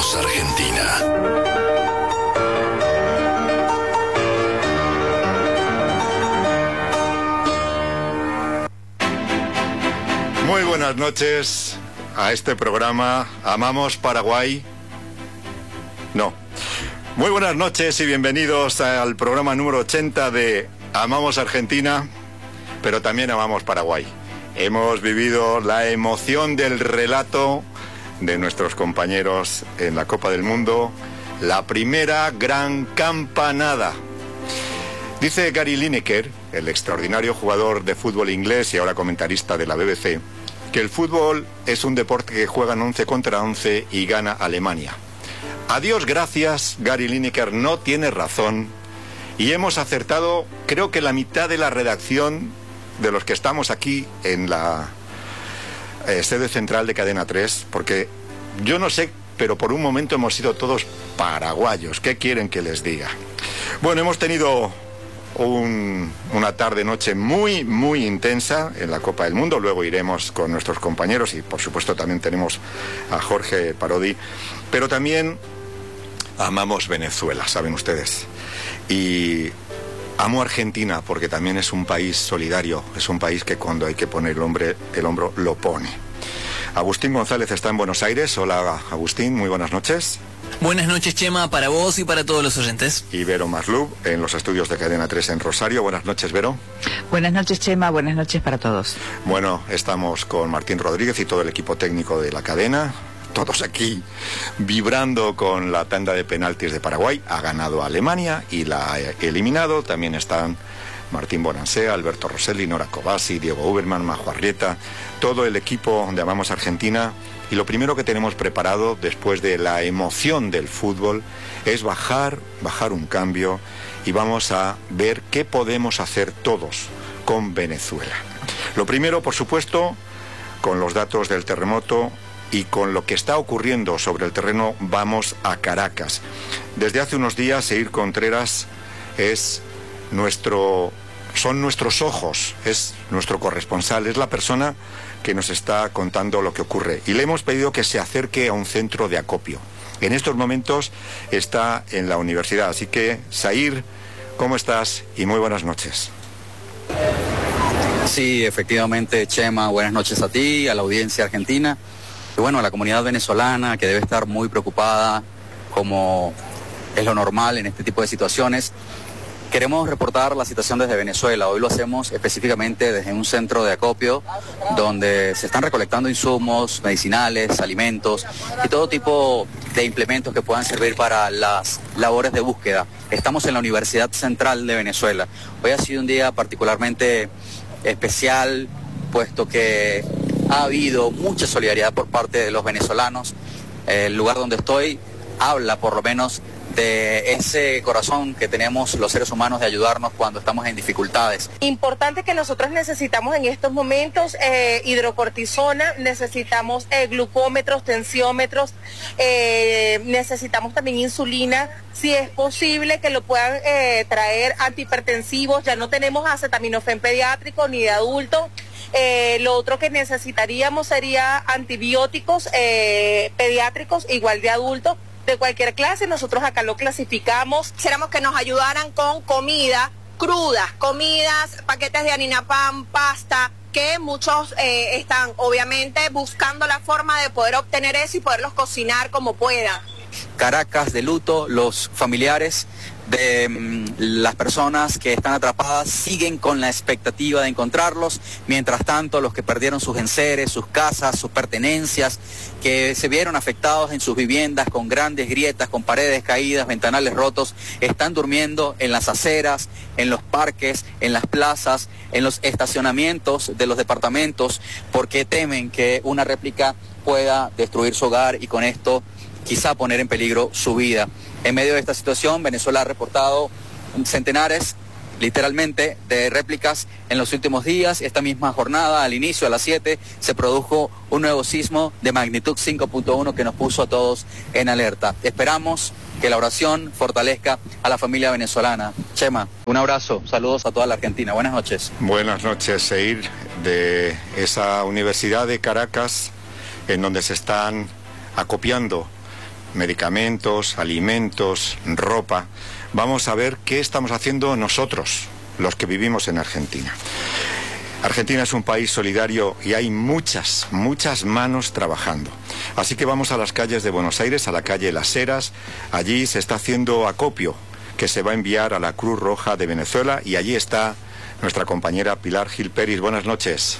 Amamos Argentina. Muy buenas noches a este programa Amamos Paraguay. No. Muy buenas noches y bienvenidos al programa número 80 de Amamos Argentina, pero también amamos Paraguay. Hemos vivido la emoción del relato de nuestros compañeros en la Copa del Mundo, la primera gran campanada. Dice Gary Lineker, el extraordinario jugador de fútbol inglés y ahora comentarista de la BBC, que el fútbol es un deporte que juegan 11 contra 11 y gana Alemania. A Dios gracias, Gary Lineker no tiene razón y hemos acertado, creo que la mitad de la redacción de los que estamos aquí en la sede central de Cadena 3, porque yo no sé, pero por un momento hemos sido todos paraguayos. ¿Qué quieren que les diga? Bueno, hemos tenido una tarde-noche muy, muy intensa en la Copa del Mundo. Luego iremos con nuestros compañeros y, por supuesto, también tenemos a Jorge Parodi. Pero también amamos Venezuela, saben ustedes. Y amo Argentina porque también es un país solidario, es un país que cuando hay que poner el hombro lo pone. Agustín González está en Buenos Aires. Hola Agustín, muy buenas noches. Buenas noches, Chema, para vos y para todos los oyentes. Y Vero Maslub en los estudios de Cadena 3 en Rosario. Buenas noches, Vero. Buenas noches, Chema, buenas noches para todos. Bueno, estamos con Martín Rodríguez y todo el equipo técnico de la cadena. Todos aquí vibrando con la tanda de penaltis de Paraguay. Ha ganado Alemania y la ha eliminado. También están Martín Bonansea, Alberto Rosselli, Nora Cobasi, Diego Uberman, Majo Arrieta, todo el equipo de Amamos Argentina. Y lo primero que tenemos preparado después de la emoción del fútbol es bajar un cambio y vamos a ver qué podemos hacer todos con Venezuela. Lo primero, por supuesto, con los datos del terremoto y con lo que está ocurriendo sobre el terreno, vamos a Caracas. Desde hace unos días, Seir Contreras son nuestros ojos, es nuestro corresponsal, es la persona que nos está contando lo que ocurre. Y le hemos pedido que se acerque a un centro de acopio. En estos momentos está en la universidad. Así que, Seir, ¿cómo estás? Y muy buenas noches. Sí, efectivamente, Chema, buenas noches a ti, a la audiencia argentina. Y bueno, a la comunidad venezolana que debe estar muy preocupada, como es lo normal en este tipo de situaciones. Queremos reportar la situación desde Venezuela. Hoy lo hacemos específicamente desde un centro de acopio donde se están recolectando insumos medicinales, alimentos y todo tipo de implementos que puedan servir para las labores de búsqueda. Estamos en la Universidad Central de Venezuela. Hoy ha sido un día particularmente especial, puesto que ha habido mucha solidaridad por parte de los venezolanos. El lugar donde estoy habla por lo menos de ese corazón que tenemos los seres humanos de ayudarnos cuando estamos en dificultades. Importante que nosotros necesitamos en estos momentos hidrocortisona, necesitamos glucómetros, tensiómetros, necesitamos también insulina, si es posible que lo puedan traer antihipertensivos. Ya no tenemos acetaminofén pediátrico ni de adulto. Lo otro que necesitaríamos sería antibióticos pediátricos, igual de adultos, de cualquier clase. Nosotros acá lo clasificamos. Quisiéramos que nos ayudaran con comida cruda, comidas, paquetes de harina pan, pasta, que muchos están obviamente buscando la forma de poder obtener eso y poderlos cocinar como puedan. Caracas de luto, los familiares de las personas que están atrapadas siguen con la expectativa de encontrarlos. Mientras tanto, los que perdieron sus enseres, sus casas, sus pertenencias, que se vieron afectados en sus viviendas con grandes grietas, con paredes caídas, ventanales rotos, están durmiendo en las aceras, en los parques, en las plazas, en los estacionamientos de los departamentos, porque temen que una réplica pueda destruir su hogar y con esto quizá poner en peligro su vida. En medio de esta situación, Venezuela ha reportado centenares, literalmente, de réplicas en los últimos días. Esta misma jornada, al inicio, a las 7, se produjo un nuevo sismo de magnitud 5.1 que nos puso a todos en alerta. Esperamos que la oración fortalezca a la familia venezolana. Chema, un abrazo, saludos a toda la Argentina. Buenas noches. Buenas noches, Seir, de esa Universidad de Caracas, en donde se están acopiando medicamentos, alimentos, ropa. Vamos a ver qué estamos haciendo nosotros, los que vivimos en Argentina. Argentina es un país solidario y hay muchas manos trabajando. Así que vamos a las calles de Buenos Aires, a la calle Las Heras. Allí se está haciendo acopio que se va a enviar a la Cruz Roja de Venezuela y allí está nuestra compañera Pilar Gil Peris. Buenas noches.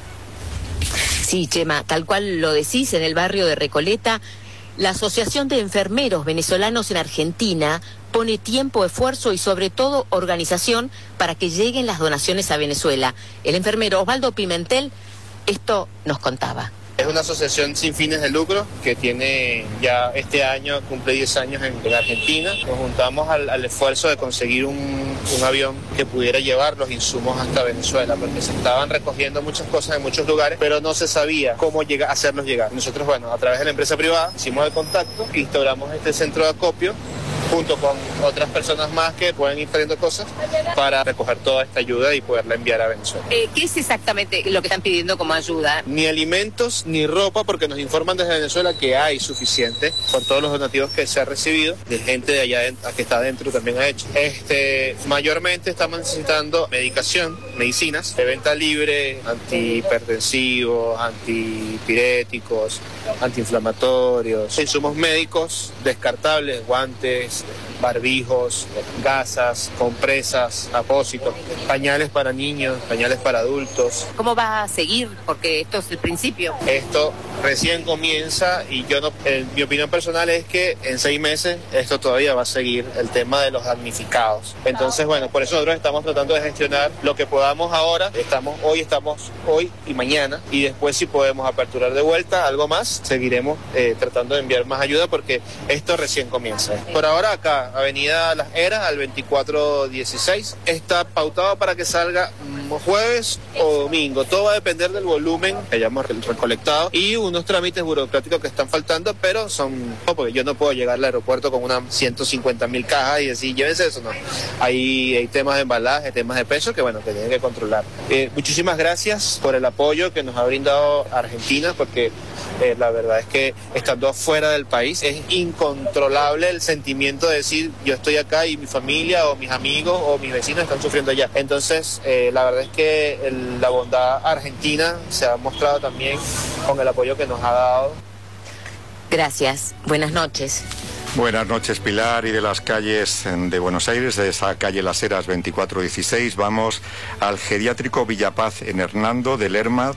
Sí, Chema, tal cual lo decís, en el barrio de Recoleta, la Asociación de Enfermeros Venezolanos en Argentina pone tiempo, esfuerzo y sobre todo organización para que lleguen las donaciones a Venezuela. El enfermero Osvaldo Pimentel esto nos contaba. Es una asociación sin fines de lucro que tiene ya este año, cumple 10 años en Argentina. Nos juntamos al esfuerzo de conseguir un avión que pudiera llevar los insumos hasta Venezuela, porque se estaban recogiendo muchas cosas en muchos lugares, pero no se sabía cómo hacerlos llegar. Nosotros, bueno, a través de la empresa privada hicimos el contacto, instauramos este centro de acopio, junto con otras personas más que pueden ir trayendo cosas para recoger toda esta ayuda y poderla enviar a Venezuela. ¿Qué es exactamente lo que están pidiendo como ayuda? Ni alimentos ni ropa, porque nos informan desde Venezuela que hay suficiente por todos los donativos que se ha recibido, de gente de allá que está adentro también ha hecho. Mayormente estamos necesitando medicación, medicinas de venta libre, antihipertensivos, antipiréticos, antiinflamatorios, insumos médicos descartables, guantes, barbijos, gasas, compresas, apósitos, pañales para niños, pañales para adultos. ¿Cómo va a seguir? Porque esto es el principio. Esto recién comienza y mi opinión personal es que en 6 meses esto todavía va a seguir, el tema de los damnificados. Entonces, bueno, por eso nosotros estamos tratando de gestionar lo que podamos ahora. Estamos hoy y mañana, y después si podemos aperturar de vuelta algo más, seguiremos tratando de enviar más ayuda porque esto recién comienza. Por ahora acá, Avenida Las Heras al 2416, está pautado para que salga jueves o domingo. Todo va a depender del volumen que hayamos recolectado y unos trámites burocráticos que están faltando, pero porque yo no puedo llegar al aeropuerto con unas 150.000 cajas y decir, llévense eso, no. Hay temas de embalaje, temas de peso que tienen que controlar. Muchísimas gracias por el apoyo que nos ha brindado Argentina, porque la verdad es que estando fuera del país es incontrolable el sentimiento de decir, yo estoy acá y mi familia o mis amigos o mis vecinos están sufriendo allá. Entonces, la verdad es que la bondad argentina se ha mostrado también con el apoyo que nos ha dado. Gracias. Buenas noches. Buenas noches, Pilar. Y de las calles de Buenos Aires, de esa calle Las Heras 2416, vamos al geriátrico Villapaz en Hernando de Lerma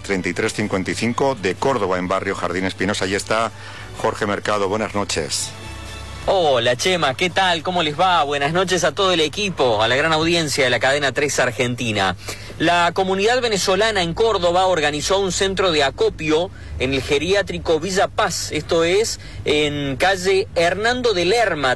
3355 de Córdoba, en barrio Jardín Espinosa. Allí está Jorge Mercado. Buenas noches. Hola Chema, ¿qué tal? ¿Cómo les va? Buenas noches a todo el equipo, a la gran audiencia de la cadena 3 Argentina. La comunidad venezolana en Córdoba organizó un centro de acopio en el geriátrico Villa Paz, esto es en calle Hernando de Lerma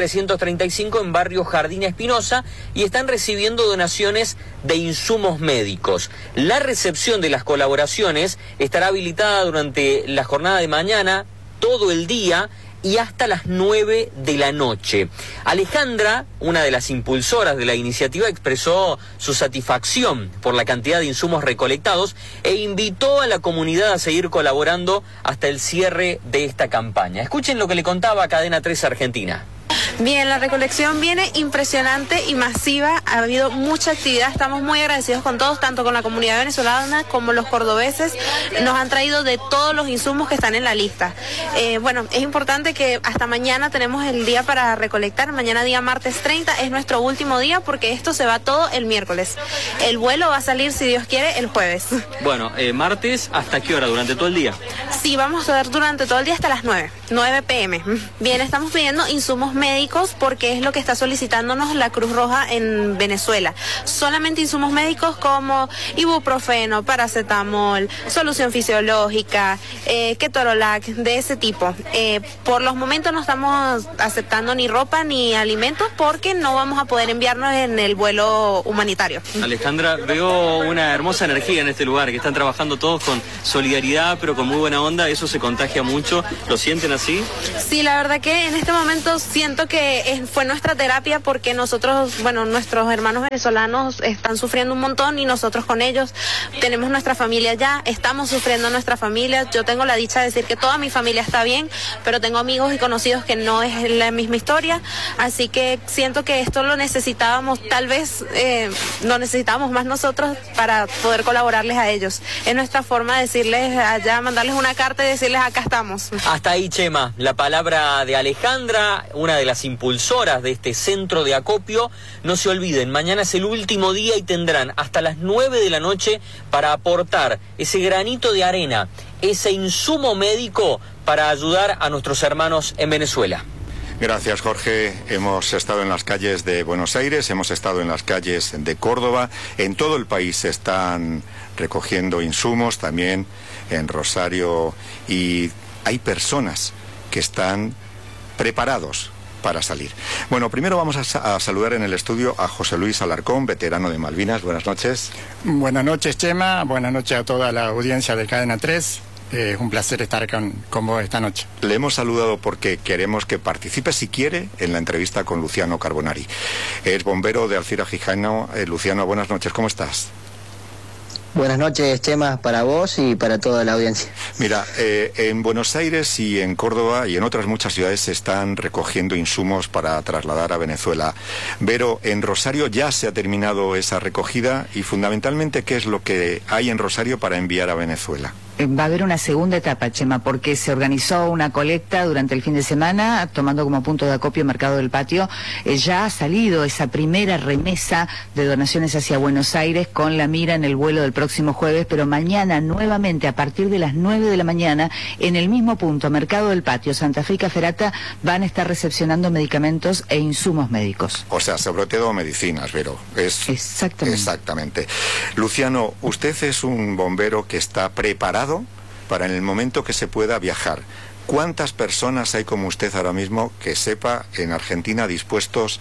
3335 en barrio Jardín Espinosa, y están recibiendo donaciones de insumos médicos. La recepción de las colaboraciones estará habilitada durante la jornada de mañana, todo el día y hasta las 9 de la noche. Alejandra, una de las impulsoras de la iniciativa, expresó su satisfacción por la cantidad de insumos recolectados e invitó a la comunidad a seguir colaborando hasta el cierre de esta campaña. Escuchen lo que le contaba a Cadena 3 Argentina. Bien, la recolección viene impresionante y masiva, ha habido mucha actividad, estamos muy agradecidos con todos, tanto con la comunidad venezolana como los cordobeses, nos han traído de todos los insumos que están en la lista. Es importante que hasta mañana tenemos el día para recolectar, mañana día martes 30 es nuestro último día porque esto se va todo el miércoles. El vuelo va a salir, si Dios quiere, el jueves. Bueno, martes, ¿hasta qué hora? ¿Durante todo el día? Sí, vamos a ver durante todo el día hasta las 9 p.m. Bien, estamos pidiendo insumos médicos porque es lo que está solicitándonos la Cruz Roja en Venezuela. Solamente insumos médicos como ibuprofeno, paracetamol, solución fisiológica, ketorolac, de ese tipo. Por los momentos no estamos aceptando ni ropa ni alimentos porque no vamos a poder enviarnos en el vuelo humanitario. Alejandra, veo una hermosa energía en este lugar, que están trabajando todos con solidaridad, pero con muy buena onda, eso se contagia mucho. ¿Lo sienten así? Sí, la verdad que en este momento siento que que fue nuestra terapia porque nosotros, bueno, nuestros hermanos venezolanos están sufriendo un montón y nosotros con ellos tenemos nuestra familia allá, estamos sufriendo nuestra familia. Yo tengo la dicha de decir que toda mi familia está bien, pero tengo amigos y conocidos que no es la misma historia, así que siento que esto lo necesitábamos, tal vez lo necesitábamos más nosotros para poder colaborarles a ellos. Es nuestra forma de decirles allá, mandarles una carta y decirles acá estamos. Hasta ahí, Chema, la palabra de Alejandra, una de las impulsoras de este centro de acopio. No se olviden, mañana es el último día y tendrán hasta las 9 de la noche para aportar ese granito de arena, ese insumo médico para ayudar a nuestros hermanos en Venezuela. Gracias, Jorge. Hemos estado en las calles de Buenos Aires, hemos estado en las calles de Córdoba. En todo el país se están recogiendo insumos, también en Rosario, y hay personas que están preparados para salir. Bueno, primero vamos a saludar en el estudio a José Luis Alarcón, veterano de Malvinas. Buenas noches. Buenas noches, Chema. Buenas noches a toda la audiencia de Cadena 3. Es un placer estar con vos esta noche. Le hemos saludado porque queremos que participe, si quiere, en la entrevista con Luciano Carbonari. Es bombero de Alcira Gijano. Luciano, buenas noches. ¿Cómo estás? Buenas noches, Chema, para vos y para toda la audiencia. Mira, en Buenos Aires y en Córdoba y en otras muchas ciudades se están recogiendo insumos para trasladar a Venezuela. Vero, en Rosario ya se ha terminado esa recogida y fundamentalmente, ¿qué es lo que hay en Rosario para enviar a Venezuela? Va a haber una segunda etapa, Chema, porque se organizó una colecta durante el fin de semana, tomando como punto de acopio Mercado del Patio. Ya ha salido esa primera remesa de donaciones hacia Buenos Aires con la mira en el vuelo del próximo jueves, pero mañana nuevamente a partir de las 9 de la mañana, en el mismo punto, Mercado del Patio, Santa Fe y Caferata, van a estar recepcionando medicamentos e insumos médicos. O sea, sobre todo medicinas, Vero. Exactamente. Exactamente. Luciano, usted es un bombero que está preparado para en el momento que se pueda viajar. ¿Cuántas personas hay como usted ahora mismo que sepa en Argentina dispuestos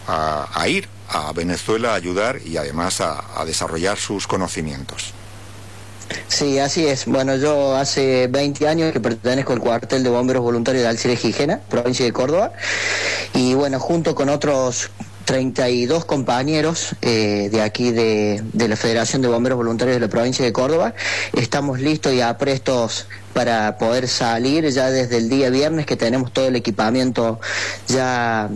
a ir a Venezuela a ayudar y además a desarrollar sus conocimientos? Sí, así es. Bueno, yo hace 20 años que pertenezco al cuartel de bomberos voluntarios de Alcira Gijena, provincia de Córdoba, y bueno, junto con otros 32 compañeros de aquí de la Federación de Bomberos Voluntarios de la provincia de Córdoba, estamos listos y aprestos para poder salir ya desde el día viernes, que tenemos todo el equipamiento ya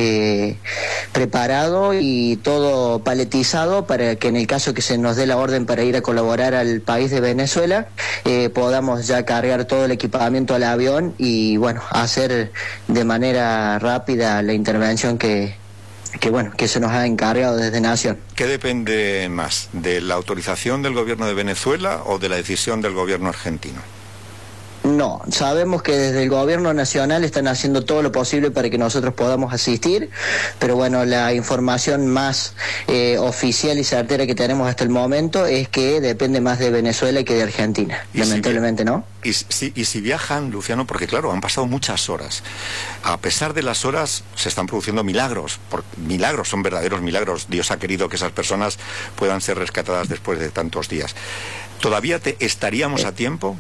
preparado y todo paletizado para que en el caso que se nos dé la orden para ir a colaborar al país de Venezuela, podamos ya cargar todo el equipamiento al avión y bueno, hacer de manera rápida la intervención que se nos ha encargado desde Nación. ¿Qué depende más, de la autorización del gobierno de Venezuela o de la decisión del gobierno argentino? No, sabemos que desde el gobierno nacional están haciendo todo lo posible para que nosotros podamos asistir, pero bueno, la información más oficial y certera que tenemos hasta el momento es que depende más de Venezuela que de Argentina, lamentablemente, ¿no? Y si viajan, Luciano, porque claro, han pasado muchas horas. A pesar de las horas, se están produciendo milagros. Milagros, son verdaderos milagros. Dios ha querido que esas personas puedan ser rescatadas después de tantos días. ¿Todavía estaríamos a tiempo?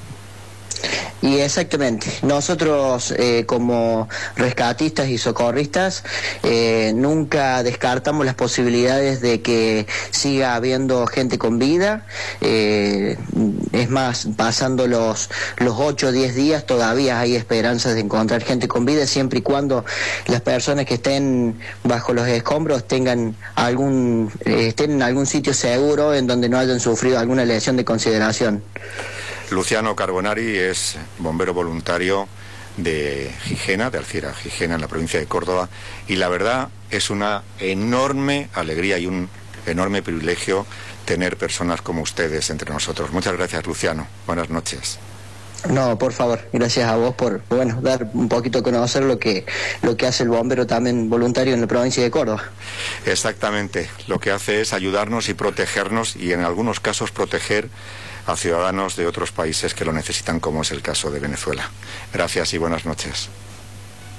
Y exactamente, nosotros como rescatistas y socorristas nunca descartamos las posibilidades de que siga habiendo gente con vida. Es más, pasando los 8 o 10 días todavía hay esperanzas de encontrar gente con vida, siempre y cuando las personas que estén bajo los escombros estén en algún sitio seguro en donde no hayan sufrido alguna lesión de consideración. Luciano Carbonari es bombero voluntario de Gijena, de Alcira Gijena, en la provincia de Córdoba, y la verdad es una enorme alegría y un enorme privilegio tener personas como ustedes entre nosotros. Muchas gracias, Luciano. Buenas noches. No, por favor, gracias a vos por, dar un poquito a conocer lo que hace el bombero también voluntario en la provincia de Córdoba. Exactamente, lo que hace es ayudarnos y protegernos, y en algunos casos proteger a ciudadanos de otros países que lo necesitan, como es el caso de Venezuela. Gracias y buenas noches.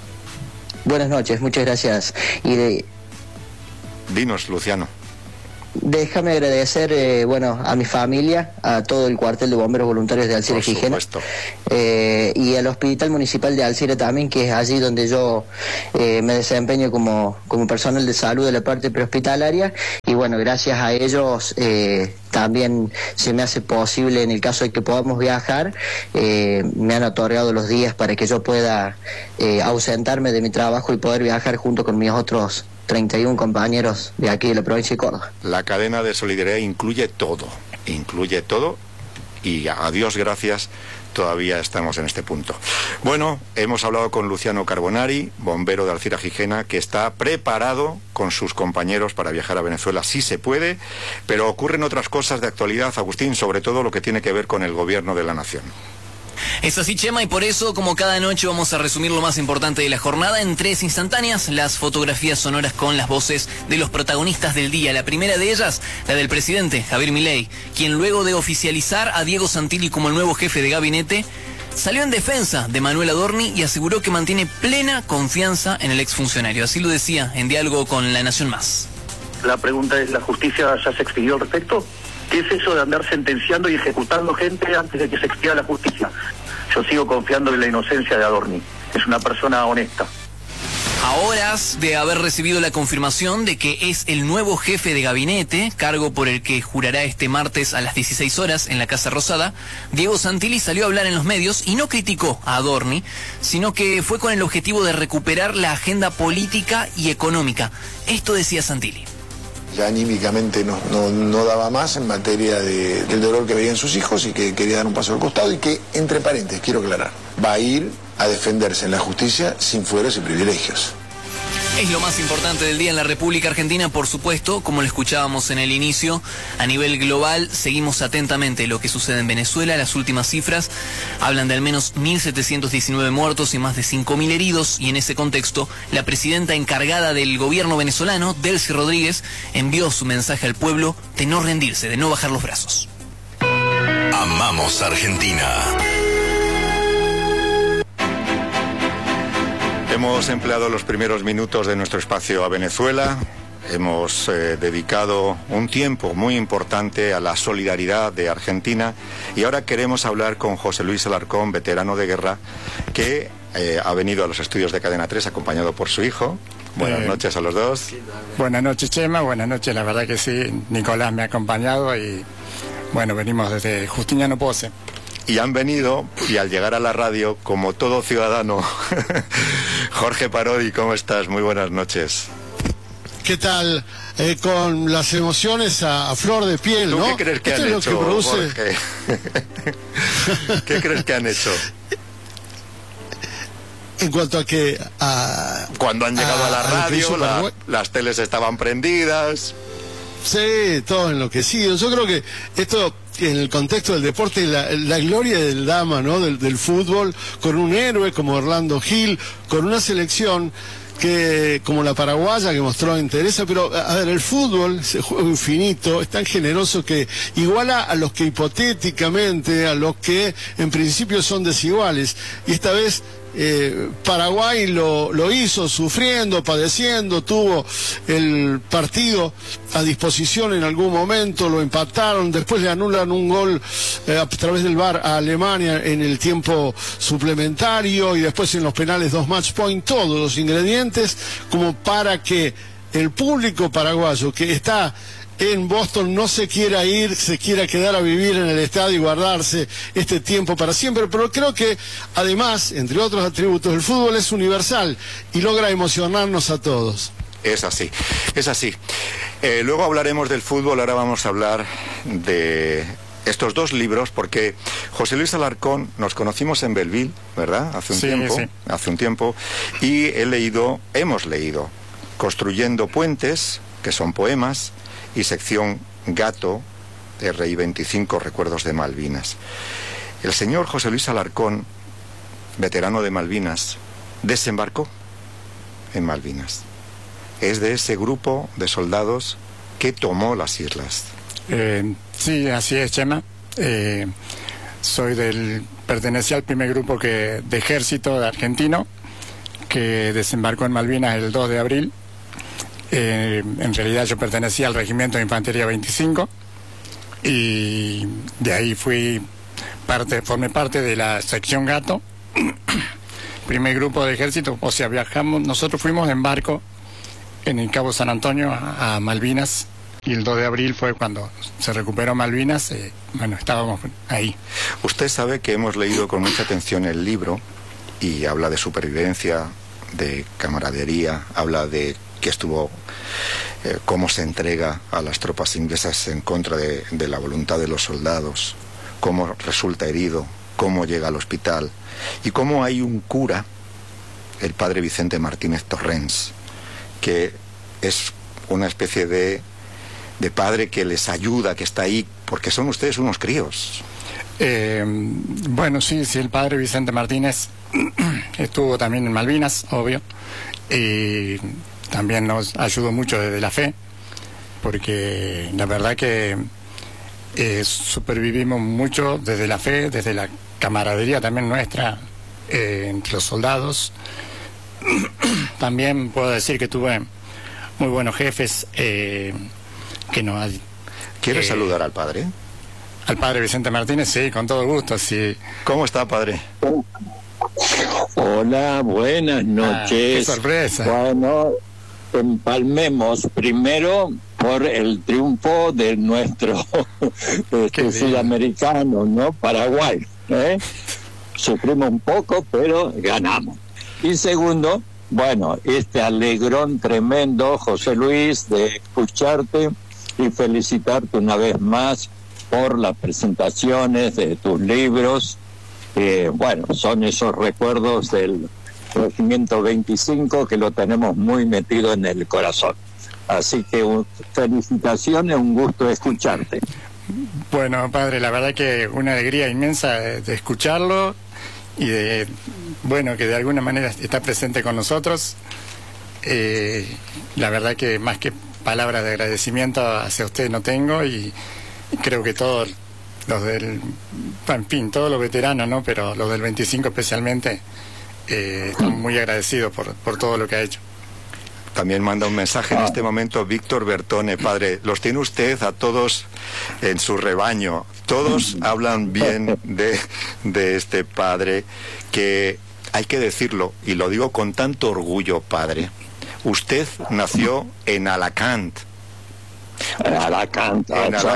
Buenas noches, muchas gracias. Dinos, Luciano. Déjame agradecer, bueno, a mi familia, a todo el cuartel de bomberos voluntarios de Alcira Gijena, y al Hospital Municipal de Alcira también, que es allí donde yo me desempeño como personal de salud de la parte prehospitalaria, y bueno, gracias a ellos también se me hace posible, en el caso de que podamos viajar, me han otorgado los días para que yo pueda ausentarme de mi trabajo y poder viajar junto con mis otros 31 compañeros de aquí de la provincia de Córdoba. La cadena de solidaridad incluye todo, y a Dios gracias todavía estamos en este punto. Bueno, hemos hablado con Luciano Carbonari, bombero de Alcira Gijena, que está preparado con sus compañeros para viajar a Venezuela. Sí se puede, pero ocurren otras cosas de actualidad, Agustín, sobre todo lo que tiene que ver con el gobierno de la nación. Es así, Chema, y por eso, como cada noche, vamos a resumir lo más importante de la jornada en 3 instantáneas, las fotografías sonoras con las voces de los protagonistas del día. La primera de ellas, la del presidente, Javier Milei, quien luego de oficializar a Diego Santilli como el nuevo jefe de gabinete, salió en defensa de Manuel Adorni y aseguró que mantiene plena confianza en el exfuncionario. Así lo decía en diálogo con La Nación Más. La pregunta es, ¿la justicia ya se expidió al respecto? ¿Qué es eso de andar sentenciando y ejecutando gente antes de que se expida la justicia? Yo sigo confiando en la inocencia de Adorni. Es una persona honesta. A horas de haber recibido la confirmación de que es el nuevo jefe de gabinete, cargo por el que jurará este martes a las 16 horas en la Casa Rosada, Diego Santilli salió a hablar en los medios y no criticó a Adorni, sino que fue con el objetivo de recuperar la agenda política y económica. Esto decía Santilli. Ya anímicamente no daba más en materia del dolor que veían sus hijos y que quería dar un paso al costado, y que, entre paréntesis, quiero aclarar, va a ir a defenderse en la justicia sin fueros y privilegios. Es lo más importante del día en la República Argentina, por supuesto, como lo escuchábamos en el inicio. A nivel global, seguimos atentamente lo que sucede en Venezuela. Las últimas cifras hablan de al menos 1.719 muertos y más de 5.000 heridos. Y en ese contexto, la presidenta encargada del gobierno venezolano, Delcy Rodríguez, envió su mensaje al pueblo de no rendirse, de no bajar los brazos. Amamos Argentina. Hemos empleado los primeros minutos de nuestro espacio a Venezuela. Hemos dedicado un tiempo muy importante a la solidaridad de Argentina, y ahora queremos hablar con José Luis Alarcón, veterano de guerra, que ha venido a los estudios de Cadena 3 acompañado por su hijo. Buenas noches a los dos. Buenas noches, Chema, buenas noches, la verdad que sí, Nicolás me ha acompañado y bueno, venimos desde Justiniano Pose. Y han venido, y al llegar a la radio, como todo ciudadano, Jorge Parodi, ¿cómo estás? Muy buenas noches. ¿Qué tal? Con las emociones a flor de piel, ¿no? ¿Qué crees que han hecho, que produce... Jorge? ¿Qué crees que han hecho? En cuanto a que... Cuando han llegado a la radio, las teles estaban prendidas... Sí, todo enloquecido. Yo creo que esto, en el contexto del deporte, la gloria del dama, ¿no? Del fútbol, con un héroe como Orlando Gil, con una selección que, como la paraguaya, que mostró interés, pero a ver, el fútbol es un juego infinito, es tan generoso que iguala a los que hipotéticamente, a los que en principio son desiguales, y esta vez Paraguay lo hizo sufriendo, padeciendo, tuvo el partido a disposición en algún momento, lo empataron, después le anulan un gol a través del VAR a Alemania en el tiempo suplementario, y después en los penales 2 match point, todos los ingredientes como para que el público paraguayo que está en Boston no se quiera ir, se quiera quedar a vivir en el estadio y guardarse este tiempo para siempre. Pero creo que además, entre otros atributos, el fútbol es universal y logra emocionarnos a todos. Es así, es así. Luego hablaremos del fútbol, ahora vamos a hablar de estos dos libros, porque José Luis Alarcón nos conocimos en Belleville, ¿verdad? Hace un tiempo, y hemos leído Construyendo Puentes, que son poemas, y sección Gato, RI 25, Recuerdos de Malvinas. El señor José Luis Alarcón, veterano de Malvinas, desembarcó en Malvinas. Es de ese grupo de soldados que tomó las islas. Sí, así es, Chema. Pertenecí al primer grupo de ejército argentino que desembarcó en Malvinas el 2 de abril. En realidad yo pertenecía al Regimiento de Infantería 25 y de ahí formé parte de la sección Gato, primer grupo de ejército. O sea, nosotros fuimos en barco en el Cabo San Antonio a Malvinas, y el 2 de abril fue cuando se recuperó Malvinas. Estábamos ahí. Usted sabe que hemos leído con mucha atención el libro y habla de supervivencia, de camaradería, habla de que estuvo, cómo se entrega a las tropas inglesas en contra de la voluntad de los soldados, cómo resulta herido, cómo llega al hospital, y cómo hay un cura, el padre Vicente Martínez Torrens, que es una especie de padre que les ayuda, que está ahí, porque son ustedes unos críos. Bueno, sí, el padre Vicente Martínez estuvo también en Malvinas, obvio, y también nos ayudó mucho desde la fe, porque la verdad que supervivimos mucho desde la fe, desde la camaradería también nuestra entre los soldados. También puedo decir que tuve muy buenos jefes que nos... ¿Quiere saludar al padre? Al padre Vicente Martínez, sí, con todo gusto, sí. ¿Cómo está, padre? Hola, buenas noches. ¡Qué sorpresa! Bueno, empalmemos primero por el triunfo de nuestro sudamericano, ¿no? Paraguay. Sufrimos un poco, pero ganamos. Y segundo, bueno, este alegrón tremendo, José Luis, de escucharte y felicitarte una vez más por las presentaciones de tus libros. Bueno, son esos recuerdos del Regimiento 25 que lo tenemos muy metido en el corazón. Así que felicitaciones, un gusto escucharte. Bueno, padre, la verdad que una alegría inmensa de escucharlo y de, bueno, que de alguna manera está presente con nosotros. La verdad que más que palabras de agradecimiento hacia usted no tengo, y creo que todos los en fin, todos los veteranos, ¿no? Pero los del 25 especialmente, están muy agradecidos por todo lo que ha hecho. También manda un mensaje en este momento Víctor Bertone. Padre, los tiene usted a todos en su rebaño. Todos hablan bien de este padre, que hay que decirlo, y lo digo con tanto orgullo, padre. Usted nació en Alacant. En Alacant.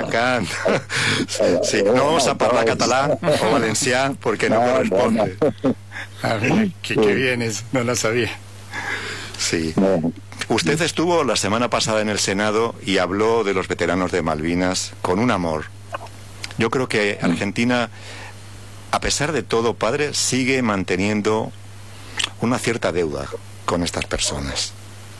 Sí, no vamos a hablar catalán o valencià porque no corresponde. A ver, qué bien es, no lo sabía. Sí. Usted estuvo la semana pasada en el Senado y habló de los veteranos de Malvinas con un amor. Yo creo que Argentina, a pesar de todo, padre, sigue manteniendo una cierta deuda con estas personas.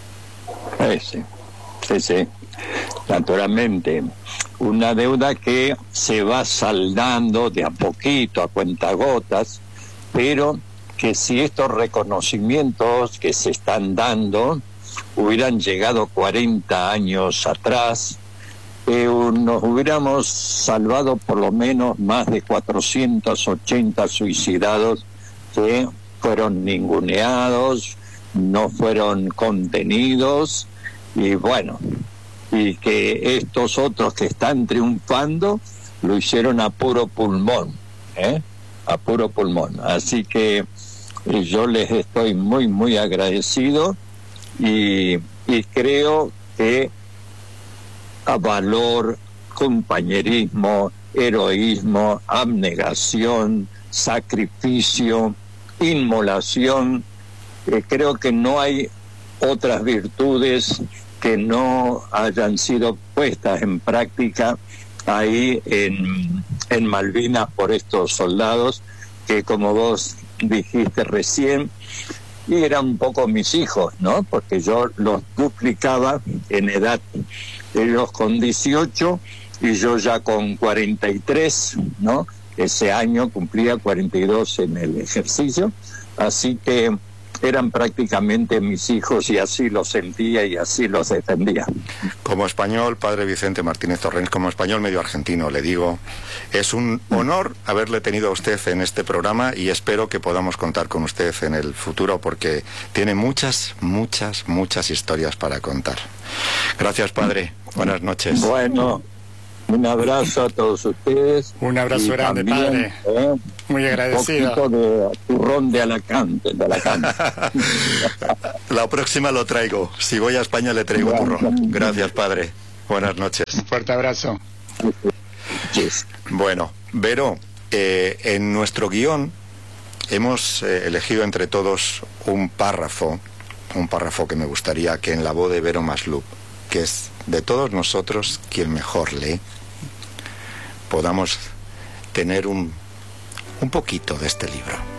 Sí. Naturalmente, una deuda que se va saldando de a poquito, a cuentagotas, pero que si estos reconocimientos que se están dando hubieran llegado 40 años atrás, nos hubiéramos salvado por lo menos más de 480 suicidados que fueron ninguneados, no fueron contenidos, y bueno, y que estos otros que están triunfando lo hicieron a puro pulmón, a puro pulmón. Así que yo les estoy muy, muy agradecido, y creo que a valor, compañerismo, heroísmo, abnegación, sacrificio, inmolación, creo que no hay otras virtudes que no hayan sido puestas en práctica ahí en Malvinas por estos soldados que, como vos dijiste recién, y eran un poco mis hijos, ¿no? Porque yo los duplicaba en edad, ellos con 18 y yo ya con 43, ¿no? Ese año cumplía 42 en el ejercicio, así que eran prácticamente mis hijos y así los sentía y así los defendía. Como español, padre Vicente Martínez Torrens, como español medio argentino, le digo, es un honor haberle tenido a usted en este programa y espero que podamos contar con usted en el futuro porque tiene muchas historias para contar. Gracias, padre. Buenas noches. Bueno, un abrazo a todos ustedes. Un abrazo grande, también, padre. Muy agradecido. Un poquito de turrón de Alacante. La próxima lo traigo. Si voy a España le traigo turrón. Gracias, padre. Buenas noches. Un fuerte abrazo. Bueno, Vero, en nuestro guión hemos elegido entre todos un párrafo que me gustaría que en la voz de Vero Masluch, que es de todos nosotros quien mejor lee, podamos tener un poquito de este libro.